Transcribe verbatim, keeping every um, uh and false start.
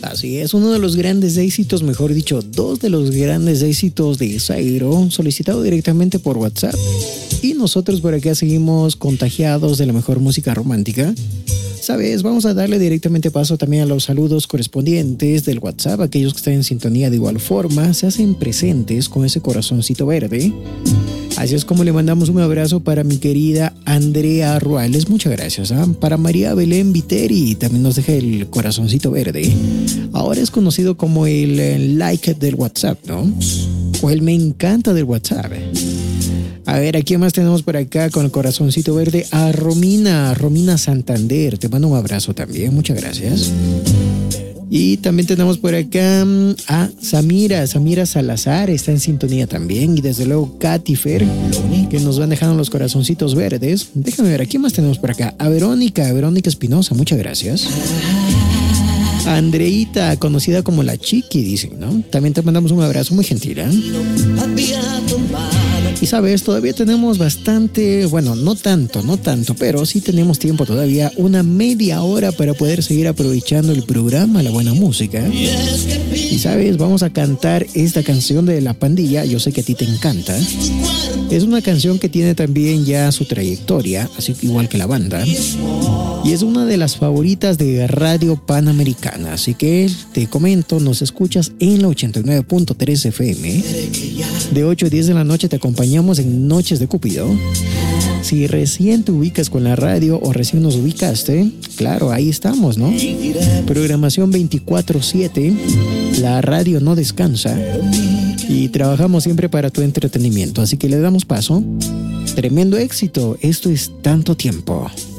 Así es, uno de los grandes éxitos, mejor dicho, dos de los grandes éxitos de Zairo, solicitado directamente por WhatsApp. Y nosotros por acá seguimos contagiados de la mejor música romántica. ¿Sabes? Vamos a darle directamente paso también a los saludos correspondientes del WhatsApp. Aquellos que están en sintonía de igual forma se hacen presentes con ese corazoncito verde. Así es como le mandamos un abrazo para mi querida Andrea Ruales, muchas gracias. ¿eh? Para María Belén Viteri, también nos deja el corazoncito verde. Ahora es conocido como el, el like del WhatsApp, ¿no? O el me encanta del WhatsApp. A ver, ¿a quién más tenemos por acá con el corazoncito verde? A Romina, Romina Santander, te mando un abrazo también, muchas gracias. Y también tenemos por acá a Samira, Samira Salazar, está en sintonía también. Y desde luego Katy Fer, que nos van dejando los corazoncitos verdes. Déjame ver, ¿a quién más tenemos por acá? A Verónica, a Verónica Espinosa, muchas gracias. A Andreita, conocida como la Chiqui, dicen, ¿no? También te mandamos un abrazo muy gentil, ¿eh? Y sabes, todavía tenemos bastante, bueno, no tanto, no tanto, pero sí tenemos tiempo todavía, una media hora para poder seguir aprovechando el programa, la buena música. Y sabes, vamos a cantar esta canción de La Pandilla, yo sé que a ti te encanta. Es una canción que tiene también ya su trayectoria, así que igual que la banda. Y es una de las favoritas de Radio Panamericana, así que te comento, nos escuchas en la ochenta y nueve punto tres F M. De ocho a diez de la noche te acompañamos en Noches de Cupido. Si recién te ubicas con la radio o recién nos ubicaste, claro, ahí estamos, ¿no? Programación veinticuatro siete, la radio no descansa y trabajamos siempre para tu entretenimiento, así que le damos paso. Tremendo éxito, esto es Tanto Tiempo.